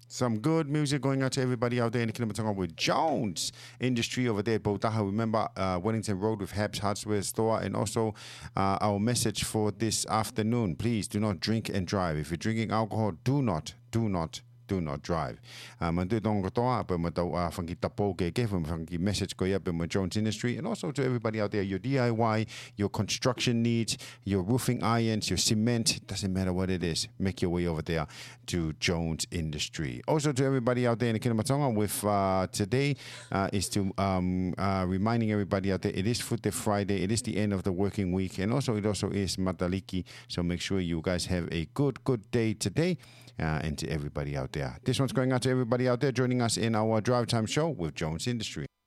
Some good music going out to everybody out there in the Kilimanjaro with Jones Industry over there at Botaha. Remember, Wellington Road with Habs Hardware Store. And also our message for this afternoon. Please do not drink and drive. If you're drinking alcohol, do not drive. Mandu dong toa pa matau fangi tapo ke fangi message ko ya pa Jones Industry, and also to everybody out there, your DIY, your construction needs, your roofing irons, your cement, doesn't matter what it is, make your way over there to Jones Industry. Also to everybody out there in the Kilimanjaro with today is to reminding everybody out there, it is Food Day Friday, it is the end of the working week, and also it also is Mataliki, so make sure you guys have a good day today. And to everybody out there. This one's going out to everybody out there joining us in our Drive Time show with Jones Industry.